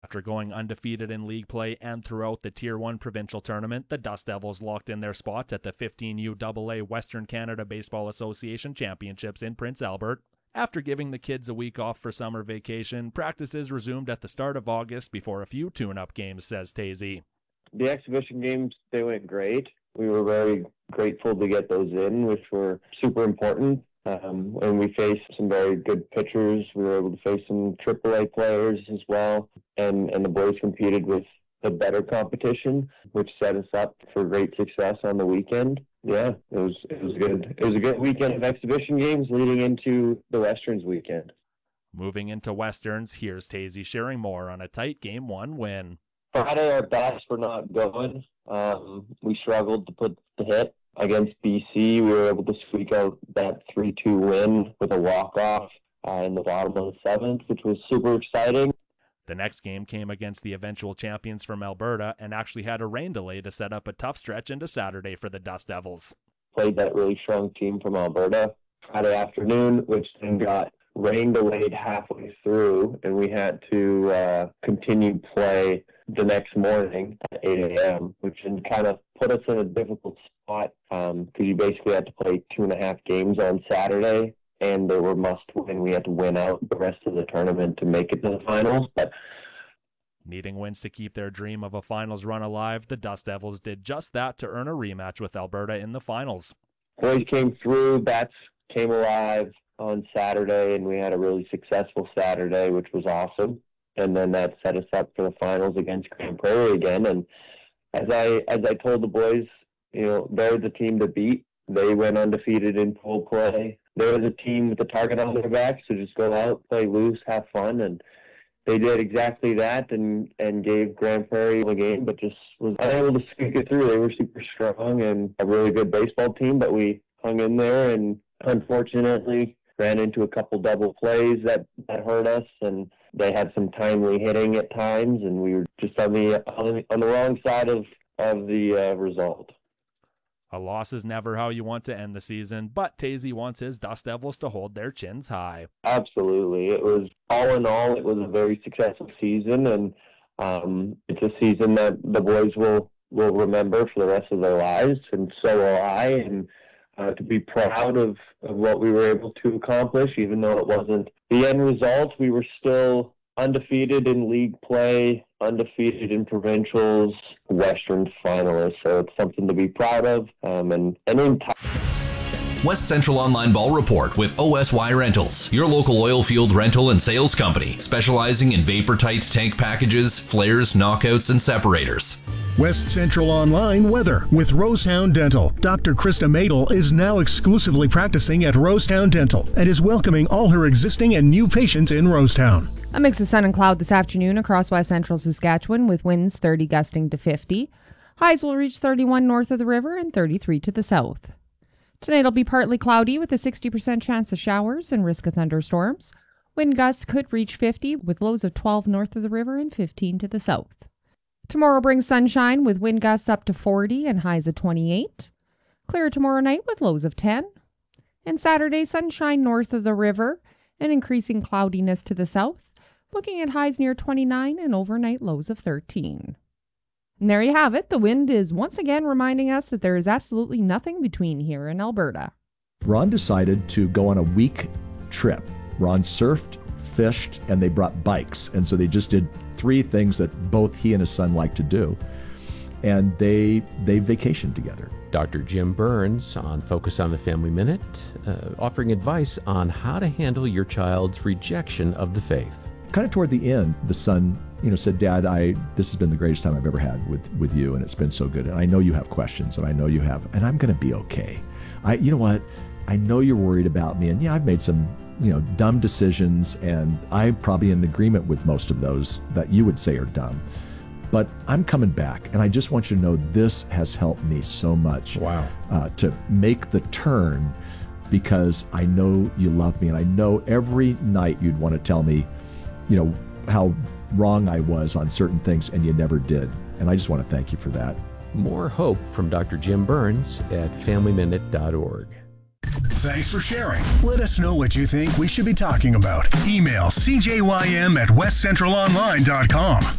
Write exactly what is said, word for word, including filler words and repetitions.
After going undefeated in league play and throughout the Tier one provincial tournament, the Dust Devils locked in their spot at the fifteen U A A Western Canada Baseball Association Championships in Prince Albert. After giving the kids a week off for summer vacation, practices resumed at the start of August before a few tune-up games, says Tazy. The exhibition games, they went great. We were very grateful to get those in, which were super important. Um, and we faced some very good pitchers. We were able to face some triple A players as well. And, and the boys competed with the better competition, which set us up for great success on the weekend. Yeah, it was it was good. It was a good weekend of exhibition games leading into the Westerns weekend. Moving into Westerns, here's Tazy sharing more on a tight Game one win. Friday, our bats were not going. Um, we struggled to put the hit. Against B C, we were able to squeak out that three two win with a walk-off uh, in the bottom of the seventh, which was super exciting. The next game came against the eventual champions from Alberta and actually had a rain delay to set up a tough stretch into Saturday for the Dust Devils. Played that really strong team from Alberta Friday afternoon, which then got rain delayed halfway through, and we had to uh, continue play the next morning at eight a.m., which kind of put us in a difficult spot because um, you basically had to play two and a half games on Saturday, and they were must-win. We had to win out the rest of the tournament to make it to the finals. But needing wins to keep their dream of a finals run alive, the Dust Devils did just that to earn a rematch with Alberta in the finals. Boys came through, bats came alive on Saturday, and we had a really successful Saturday, which was awesome. And then that set us up for the finals against Grand Prairie again. And as I as I told the boys, you know, they're the team to beat. They went undefeated in pool play. They're the team with the target on their back, so just go out, play loose, have fun. And they did exactly that and, and gave Grand Prairie a game, but just was unable to squeak it through. They were super strong and a really good baseball team, but we hung in there and unfortunately ran into a couple double plays that, that hurt us, and they had some timely hitting at times, and we were just on the on the, on the wrong side of, of the uh, result. A loss is never how you want to end the season, but Tazy wants his Dust Devils to hold their chins high. Absolutely. It was, all in all, it was a very successful season, and um, it's a season that the boys will, will remember for the rest of their lives, and so will I, and Uh, to be proud of, of what we were able to accomplish, even though it wasn't the end result. We were still undefeated in league play, undefeated in provincials, Western finalists. So it's something to be proud of. Um, and, and in time. West Central Online Ball Report with O S Y Rentals, your local oil field rental and sales company, specializing in vapor-tight tank packages, flares, knockouts, and separators. West Central Online weather with Rosetown Dental. Doctor Krista Madel is now exclusively practicing at Rosetown Dental and is welcoming all her existing and new patients in Rosetown. A mix of sun and cloud this afternoon across West Central Saskatchewan with winds thirty gusting to fifty. Highs will reach thirty-one north of the river and thirty-three to the south. Tonight it'll be partly cloudy with a sixty percent chance of showers and risk of thunderstorms. Wind gusts could reach fifty with lows of twelve north of the river and fifteen to the south. Tomorrow brings sunshine with wind gusts up to forty and highs of twenty-eight. Clear tomorrow night with lows of ten. And Saturday, sunshine north of the river and increasing cloudiness to the south, looking at highs near twenty-nine and overnight lows of thirteen. And there you have it. The wind is once again reminding us that there is absolutely nothing between here and Alberta. Ron decided to go on a week trip. Ron surfed, fished, and they brought bikes. And so they just did three things that both he and his son like to do. And they they vacationed together. Doctor Jim Burns on Focus on the Family Minute, uh, offering advice on how to handle your child's rejection of the faith. Kind of toward the end, the son, you know, said, "Dad, I this has been the greatest time I've ever had with, with you, and it's been so good. And I know you have questions, and I know you have, and I'm going to be okay. I, you know what? I know you're worried about me, and yeah, I've made some, you know, dumb decisions, and I'm probably in agreement with most of those that you would say are dumb. But I'm coming back, and I just want you to know this has helped me so much. Wow. Uh, to make the turn, because I know you love me, and I know every night you'd want to tell me, you know, how wrong I was on certain things, and you never did. And I just want to thank you for that." More hope from Doctor Jim Burns at family minute dot org. Thanks for sharing. Let us know what you think we should be talking about. Email c j y m at west central online dot com.